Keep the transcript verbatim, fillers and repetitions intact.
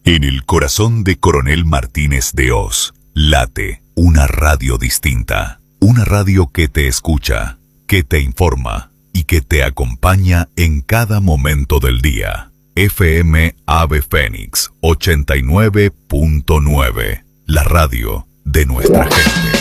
En el corazón de Coronel Martínez de Hoz, late una radio distinta. Una radio que te escucha, que te informa y que te acompaña en cada momento del día. F M Ave Fénix ochenta y nueve punto nueve, la radio de nuestra gente.